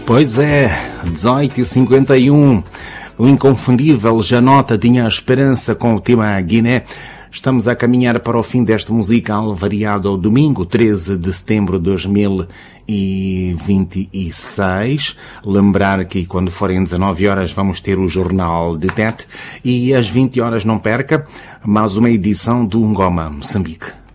Pois é, 18h51. O inconfundível Janota tinha a esperança com o tema Guiné. Estamos a caminhar para o fim deste musical variado ao domingo, 13 de setembro de 2026. Lembrar que quando forem 19 horas vamos ter o Jornal de Tete e às 20 horas não perca mais uma edição do Ngoma Moçambique.